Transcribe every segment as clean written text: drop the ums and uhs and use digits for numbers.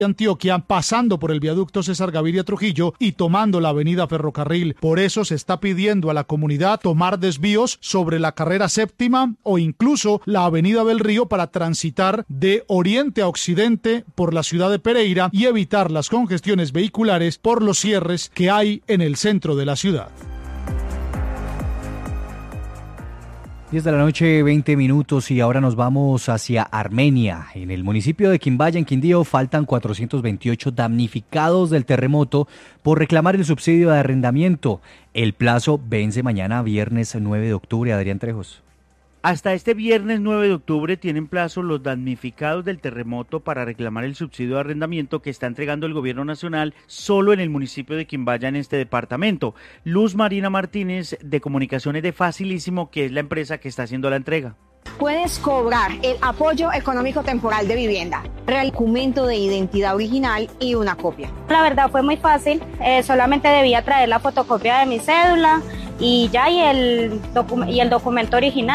Antioquia, pasando por el viaducto César Gaviria Trujillo y tomando la avenida Ferrocarril. Por eso se está pidiendo a la comunidad tomar desvíos sobre la carrera séptima o incluso la avenida del Río para transitar de oriente a occidente por la ciudad de Pereira y evitar las congestiones vehiculares por los cierres que hay en el centro de la ciudad. 10 de la noche, 20 minutos y ahora nos vamos hacia Armenia. En el municipio de Quimbaya, en Quindío, faltan 428 damnificados del terremoto por reclamar el subsidio de arrendamiento. El plazo vence mañana, viernes 9 de octubre. Adrián Trejos. Hasta este viernes 9 de octubre tienen plazo los damnificados del terremoto para reclamar el subsidio de arrendamiento que está entregando el gobierno nacional solo en el municipio de Quimbaya, en este departamento. Luz Marina Martínez, de Comunicaciones de Facilísimo, que es la empresa que está haciendo la entrega. Puedes cobrar el apoyo económico temporal de vivienda, el documento de identidad original y una copia. La verdad fue muy fácil, solamente debía traer la fotocopia de mi cédula y ya y el documento original.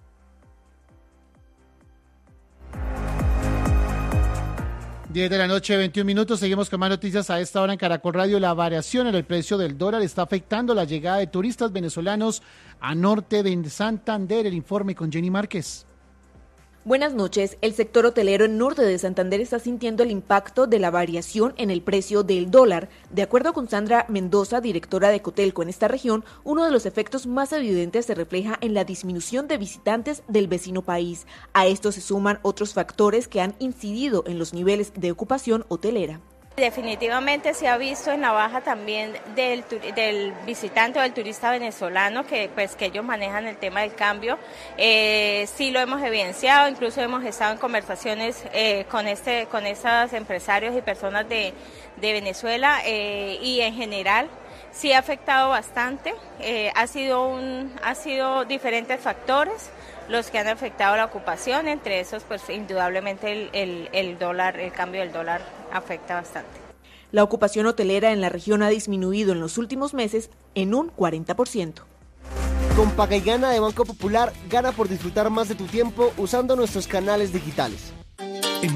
10 de la noche, 21 minutos. Seguimos con más noticias a esta hora en Caracol Radio. La variación en el precio del dólar está afectando la llegada de turistas venezolanos a norte de Santander. El informe con Jenny Márquez. Buenas noches. El sector hotelero en norte de Santander está sintiendo el impacto de la variación en el precio del dólar. De acuerdo con Sandra Mendoza, directora de Cotelco en esta región, uno de los efectos más evidentes se refleja en la disminución de visitantes del vecino país. A esto se suman otros factores que han incidido en los niveles de ocupación hotelera. Definitivamente se ha visto en la baja también del visitante o del turista venezolano que ellos manejan el tema del cambio. Sí lo hemos evidenciado, incluso hemos estado en conversaciones con estos empresarios y personas de Venezuela y en general sí ha afectado bastante. Ha sido diferentes factores los que han afectado la ocupación, entre esos pues indudablemente el dólar, el cambio del dólar afecta bastante. La ocupación hotelera en la región ha disminuido en los últimos meses en un 40%. Con Paga y Gana de Banco Popular, gana por disfrutar más de tu tiempo usando nuestros canales digitales.